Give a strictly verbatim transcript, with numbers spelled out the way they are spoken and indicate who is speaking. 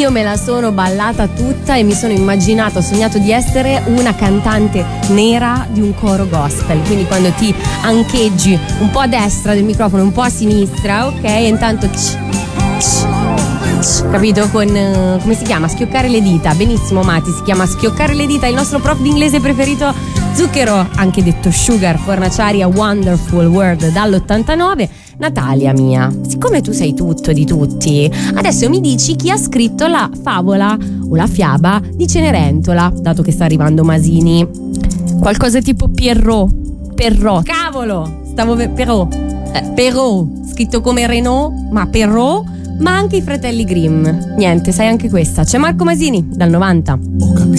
Speaker 1: io me la sono ballata tutta e mi sono immaginata, ho sognato di essere una cantante nera di un coro gospel, quindi quando ti ancheggi un po' a destra del microfono, un po' a sinistra, ok, e intanto tsh, tsh, tsh, capito, con uh, come si chiama? Schioccare le dita. Benissimo Mati, si chiama schioccare le dita. Il nostro prof di inglese preferito Zucchero, anche detto Sugar, Fornaciari a Wonderful World dall'ottantanove. Natalia mia, siccome tu sei tutto di tutti, adesso mi dici chi ha scritto la favola o la fiaba di Cenerentola, dato che sta arrivando Masini. Qualcosa tipo Pierrot, Perrot, cavolo, stavo ve- Perrot, eh, Perrot, scritto come Renault, ma Perrot, ma anche i fratelli Grimm. Niente, sai anche questa. C'è Marco Masini dal novanta.
Speaker 2: Ho capito